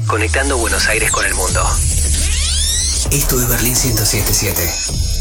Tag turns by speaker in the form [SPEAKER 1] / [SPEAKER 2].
[SPEAKER 1] conectando Buenos Aires con el mundo. Esto es Berlín 107.7.